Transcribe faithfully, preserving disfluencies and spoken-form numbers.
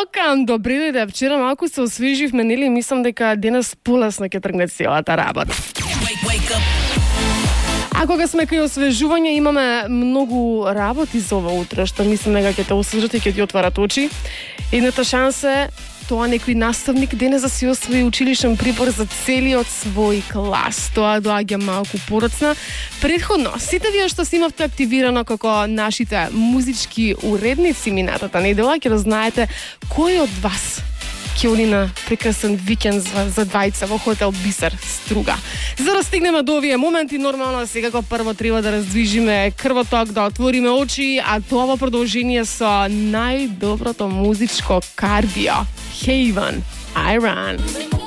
Welcome, добри дојде. Вчера малку се освеживме, нели, мислам дека денес полесно ќе тргне целата работа. А кога сме кај освежување, имаме многу работи за ова утре, што мислам дека ќе те освежат и ќе ти отварат очи. Едната шанса е тоа некој наставник денес да си освои училишен прибор за целиот свој клас. Тоа доаѓа малку порацна. Предходно, сите вие што си имавте активирано како нашите музички уредници минатата недела, ќе да знаете кој од вас ќе оди на прекрасен викенд за двајца во хотел Бисер Струга. За да стигнеме до овие моменти, нормално секако прво треба да раздвижиме крвоток, да отвориме очи, а тоа во продолжение со најдоброто музичко кардио. Haven, I Run.